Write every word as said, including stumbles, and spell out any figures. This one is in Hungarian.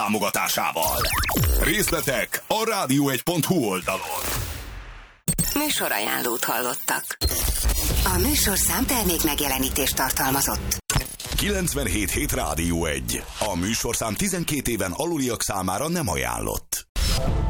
támogatásával. Részletek a rádió egy pont hu oldalon. Műsorajánlót hallottak. A műsorszám termék megjelenítést tartalmazott. kilencvenhét hét Rádió egy. A műsorszám tizenkét éven aluliak számára nem ajánlott.